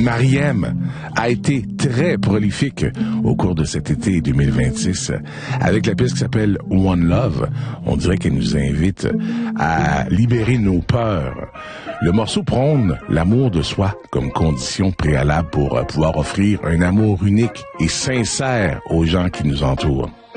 Mariem a été très prolifique au cours de cet été 2026 avec la piste qui s'appelle One Love. On dirait qu'elle nous invite à libérer nos peurs. Le morceau prône l'amour de soi comme condition préalable pour pouvoir offrir un amour unique et sincère aux gens qui nous entourent.